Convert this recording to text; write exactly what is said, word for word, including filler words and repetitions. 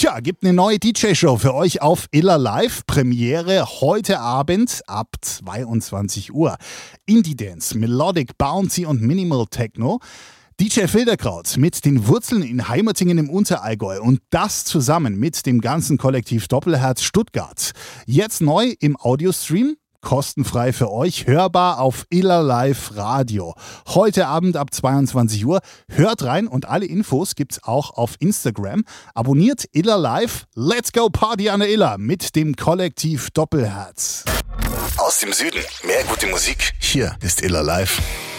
Tja, gibt eine neue D J-Show für euch auf Iller Live. Premiere heute Abend ab zweiundzwanzig Uhr. Indie Dance, Melodic, Bouncy und Minimal Techno. D J Filderkraut mit den Wurzeln in Heimertingen im Unterallgäu und das zusammen mit dem ganzen Kollektiv Doppelherz Stuttgart. Jetzt neu im Audiostream. Kostenfrei für euch, hörbar auf Iller Live Radio. Heute Abend ab zweiundzwanzig Uhr. Hört rein und alle Infos gibt's auch auf Instagram. Abonniert Iller Live. Let's go Party an der Iller mit dem Kollektiv Doppelherz. Aus dem Süden. Mehr gute Musik. Hier ist Iller Live.